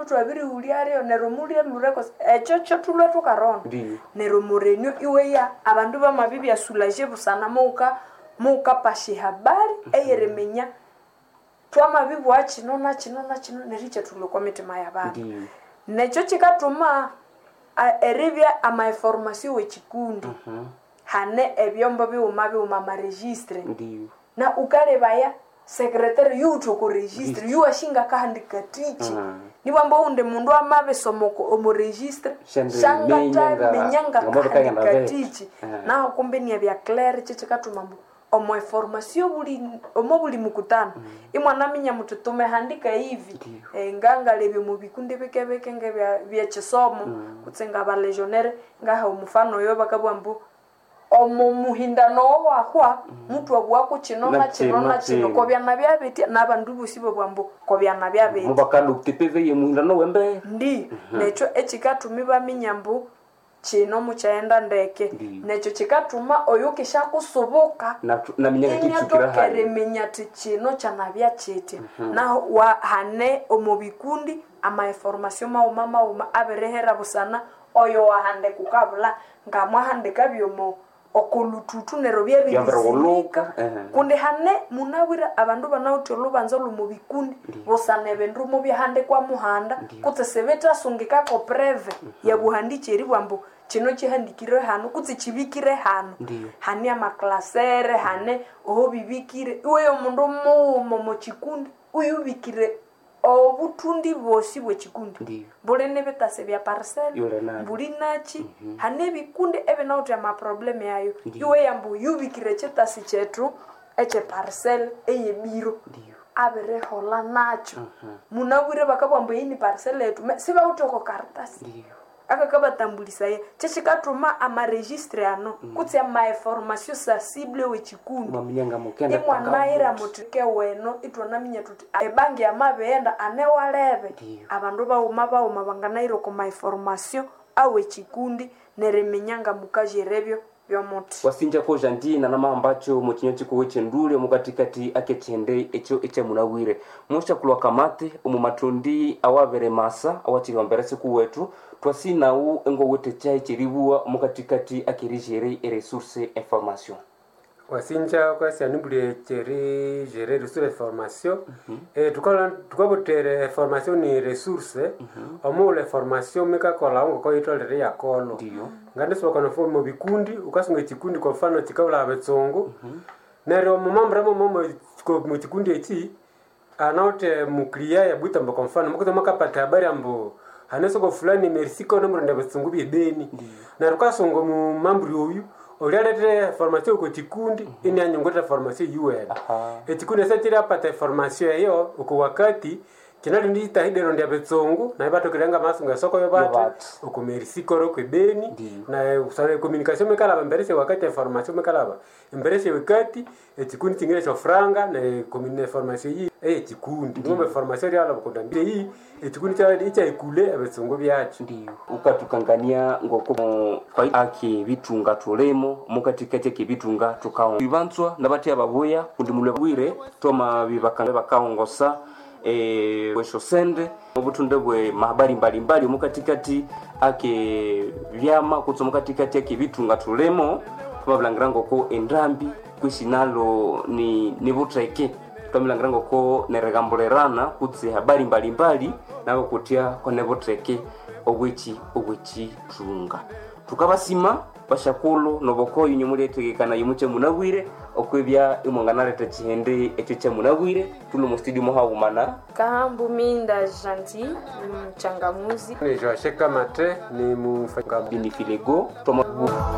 twabiri uliario nerumulia mureko echocho tulwe tukaronda nero murenyo iweya abantu bamabibi ya sulaje busana muka pashi habari eyeremenya twamabibu wachino na chino neriche tulokwa mitima y'abantu necho chikatuma eribya ama information wechikundi hane ebyombo biuma ma registre na ukalebaya secretary yuto ku registre yuashinga kahandika tichi ni bambo unde mundu amabe somoko omo registre shanga ta menyanga kahandika tichi na kumbe ni bya clair chichikatuma omo information buli mukutano imwana minya mututume handika hivi nganga lebe mu bikundi beke nge chisomo kutsenga ba legionnaire ngaha umufano yo bakabwambu omo muhindano wakwa mtu wako chinona ko byana byabeti nabandu busibo bwambo ko byana byabeti mubakalu TPV ye muhindano wembe ndi necho echikatumi baminyambu chino muchaenda ndeke necho chikatuma oyukisha kusoboka na minyanga kichukira hali minyati chino chanabya chete na wa hane omobikundi ama information uma aberehera busana oyo wahande kukabula ngamwa hande kabyomo okulututu nero byebirika kunde hane munawira abandu banawuti olubanza lumubikundi busana bendu mu byahande kwa muhanda kutsesebeta sungika ko preve ya buhandi cheri bwambo chino chihandikire hano kutse chibikire hano hani ama klasere hane oho bibikire uyo mundu mu chikundi uyu bikire obutundi bosi bwe chikundi bolene betase bya parcel bulinachi hane bikunde ebe nauti ama problem yayo iwe yambu yubikire chetasi chetu eche parcel eye biro abere hola nacho munawire bakabwambo yini parcel yetu siba utoko kartasi akakaba tambulisa ye chechikatuma ama registre ano kutse ama information sensible we chikundi maminyanga mukenda imwanaira mutike weno itwana minya tuti ebangi amabenda anewalebe abandu bauma banganairo ko ma information awe chikundi nereminyanga mukajerebyo byomuti wasinja ko jandina na mambacho mukinyo chikuwe chendule mukatikati akechende eche munawire musha kulwa kamate umumatundi awabere masa awachiromberese kuwetu twasina u ngo wote chai chiribua mukatikati akirijere resource information wasinja kwa sianubule cheri gérer resource information tukabotere information ni resource amule formation meka kola ngo ko itolere yakolo ngande so kana fo mu bikundi ukasunga chikundi kwa mfano chikabula abetsongo nero mumambra mu chikundi echi anaote muklia ya butambo kwa mfano mukoto makapata habari ambo haneso ko fulani merci ko nomro ndabetsongo bibeni na rukasongo mu mambri oyu olirete formation ko chikundi ini anyongota formation UN chikundi setira apata formation yo uko wakati kinali ndita hidero ndia betsongo na ibato kiranga masunga soko yo batu uko merci ko ro beni na usare communication mekala mberese wakati formation mekala mberese wakati chikundi tingire cho franga na communication formation yi chikundi ngombe formation ya labo kondambire yi chikundi cha icha ikule abetsongo byacu ndio ukatukangania ngoko kwa aki bitunga tolemo mukatikate kibitunga tukao bibantswa nabati ababuya kundi mulebwire toma bibakanga bakaongosa wesho sende obutunde bwe mahabari mbalimbali mukatikati ake vyama kutsomukatikati ake bitunga tolemo twabilangirango ko endrambi kwishinalo ni butreke twabilangirango ko neregambolerana kutse habari mbalimbali nawe kutia kone butreke obwichi tunga tukabasima bashakolo nobokoyi nyumuletegekana yimuche munawire okwebya imonganarete chihende echo cha munawire tuno mu studio mohawumana Kahambu Minda Janti mchangamuzi ni Josheka Mate ni mfanya Binifilego tomo